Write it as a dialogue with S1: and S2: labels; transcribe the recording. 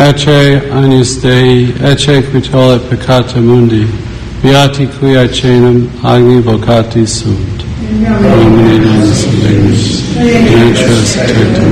S1: Ecce agnus Dei, ecce qui tollit peccata mundi, beati qui aecenum agni vocati sunt. Domine nos salus, in excelsis tertum